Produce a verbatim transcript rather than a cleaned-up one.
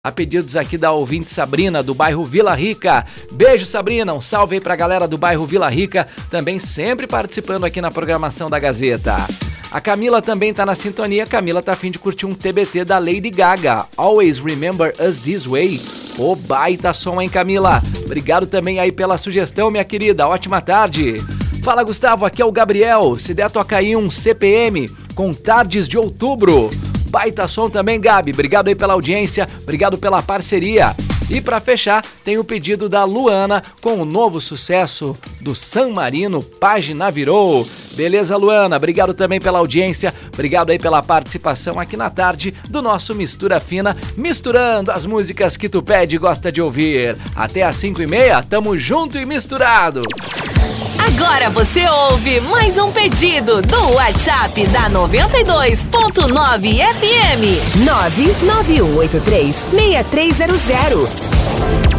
A pedidos aqui da ouvinte Sabrina, do bairro Vila Rica. Beijo, Sabrina, um salve aí pra galera do bairro Vila Rica, também sempre participando aqui na programação da Gazeta. A Camila também tá na sintonia. Camila tá a fim de curtir um T B T da Lady Gaga, Always Remember Us This Way. Ô, baita som, hein, Camila? Obrigado também aí pela sugestão, minha querida, ótima tarde. Fala, Gustavo, aqui é o Gabriel. Se der, toca aí um C P M com Tardes de Outubro. Baita som também, Gabi. Obrigado aí pela audiência, obrigado pela parceria. E pra fechar, tem o pedido da Luana com o novo sucesso do San Marino, Página Virou. Beleza, Luana? Obrigado também pela audiência, obrigado aí pela participação aqui na tarde do nosso Mistura Fina, misturando as músicas que tu pede e gosta de ouvir. Até às cinco e meia, tamo junto e misturado. Agora você ouve mais um pedido do WhatsApp da noventa e dois ponto nove F M. nove nove um oito três seis três zero zero.